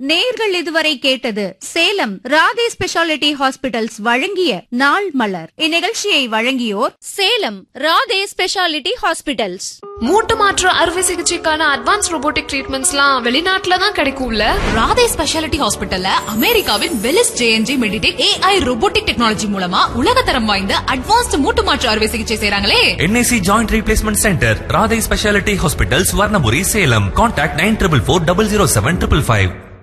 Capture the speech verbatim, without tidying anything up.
நேர்கள் இதுவரை கேட்டது சேலம் ராதே ஸ்பெஷாலிட்டி ஹாஸ்பிடல்ஸ் வழங்கிய நாள் மலர். இந்நிகழ்ச்சியை வழங்கியோர் சேலம் ராதே ஸ்பெஷாலிட்டி ஹாஸ்பிடல்ஸ். மூட்டு மாற்று அறுவை சிகிச்சைக்கான அட்வான்ஸ் ரோபோட்டிக் ட்ரீட்மெண்ட்ஸ்லாம் வெளிநாட்டுல தான் கிடைக்கும்ல. ராதே ஸ்பெஷாலிட்டி ஹாஸ்பிடல்ல அமெரிக்காவின் வெலிஸ் ஜேஎன்ஜி மெடிடேட் ஏஐ ரோபோட்டிக் டெக்னாலஜி மூலமா உலகத்தரம் வாய்ந்த அட்வான்ஸ்ட் மூட்டு மாற்று அறுவை சிகிச்சை செய்றாங்களே. NIC joint replacement centre, Radhe speciality hospitals, Varnapuri, Salem. Contact nine triple four double zero seven triple five.